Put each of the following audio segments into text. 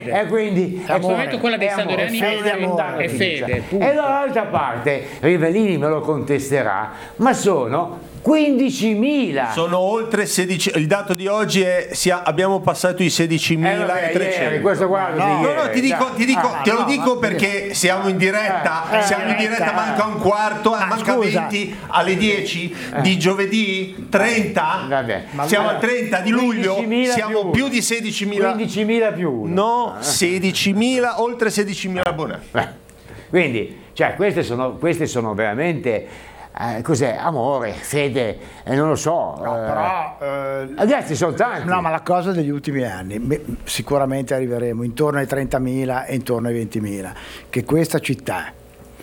E quindi in questo momento quella dei Sadorini è fede. E dall'altra parte Rivellini me lo contesterà, ma sono 15.000. Sono oltre 16. Il dato di oggi è abbiamo passato i 16.300. Questo guarda, no, te lo dico perché siamo in diretta. Manca un quarto, manca 20 alle 10 di giovedì 30. Vabbè. Siamo al 30 di luglio, siamo più di 16.000. 15.000 più 1. No, 16.000, oltre 16.000 abbonati. Quindi, cioè, queste sono veramente cos'è? Amore, fede, non lo so. Ragazzi, sono tanti. No, ma la cosa degli ultimi anni, sicuramente arriveremo intorno ai 30.000 e intorno ai 20.000, che questa città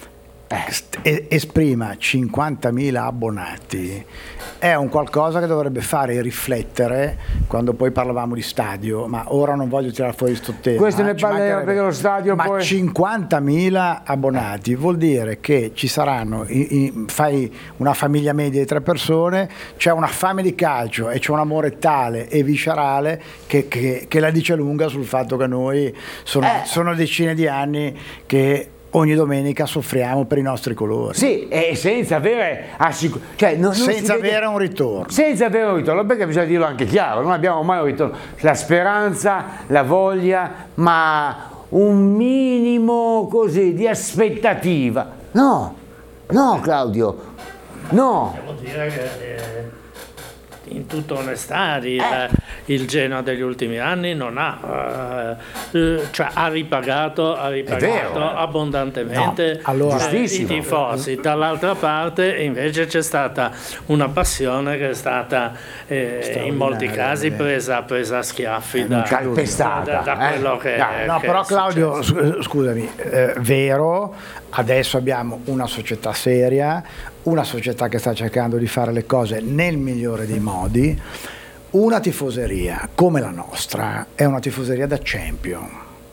esprima 50.000 abbonati è un qualcosa che dovrebbe fare riflettere quando poi parlavamo di stadio, ma ora non voglio tirare fuori sto tema. Questo ne parleremo perché lo stadio ma poi... 50.000 abbonati vuol dire che ci saranno, fai una famiglia media di 3 persone, c'è una fame di calcio e c'è un amore tale e viscerale che la dice lunga sul fatto che noi sono decine di anni che ogni domenica soffriamo per i nostri colori. Sì, e senza avere senza avere un ritorno. Senza avere un ritorno, perché bisogna dirlo anche chiaro, non abbiamo mai un ritorno. La speranza, la voglia, ma un minimo così di aspettativa. No, Claudio, no. Devo dire che in tutta onestà il Genoa degli ultimi anni non ha ripagato abbondantemente i tifosi. Dall'altra parte invece c'è stata una passione che è stata in molti casi presa a schiaffi calpestata da quello che no, però Claudio, succede. scusami, vero, adesso abbiamo una società seria, una società che sta cercando di fare le cose nel migliore dei modi. Una tifoseria come la nostra è una tifoseria da champion,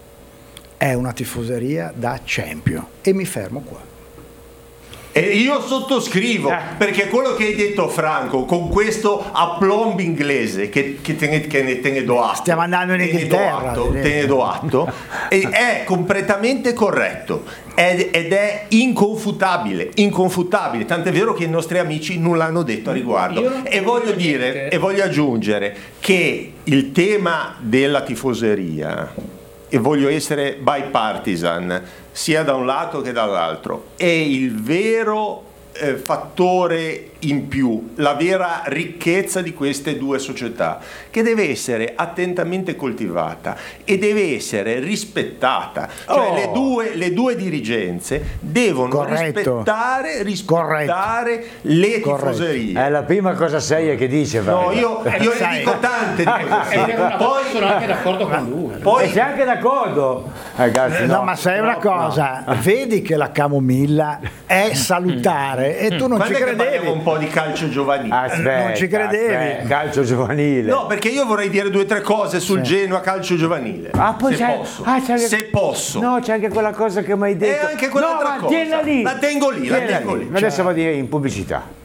e mi fermo qua. E io sottoscrivo, perché quello che hai detto Franco, con questo aplomb inglese che te ne do atto, stiamo andando in Inghilterra, te ne do atto, è completamente corretto ed è inconfutabile, tant'è vero che i nostri amici non l'hanno detto a riguardo. E voglio aggiungere che il tema della tifoseria, e voglio essere bipartisan sia da un lato che dall'altro, è il vero fattore in più, la vera ricchezza di queste due società, che deve essere attentamente coltivata e deve essere rispettata. Cioè le due dirigenze devono rispettare le tifoserie. È la prima cosa seria che dice. No, io ne dico tante di cose serie. Poi sono anche d'accordo con lui. Poi sei anche d'accordo, ragazzi. No, ma sai una cosa, vedi che la camomilla è salutare e tu non ci credevi. Un po' di calcio giovanile. Non ci credevi. Calcio giovanile. No, perché io vorrei dire 2 o 3 cose sul Genoa calcio giovanile. Poi se posso. No, c'è anche quella cosa che mi hai detto. E anche quell'altra cosa. Tienila lì. La tengo lì. Adesso vado in pubblicità.